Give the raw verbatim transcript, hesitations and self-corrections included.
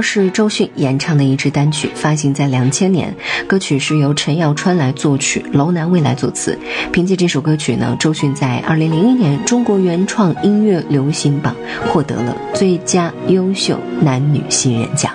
是周迅演唱的一支单曲，发行在两千年，歌曲是由陈耀川来作曲，楼南蔚来作词。凭借这首歌曲呢，周迅在二零零一年中国原创音乐流行榜获得了最佳优秀男女新人奖。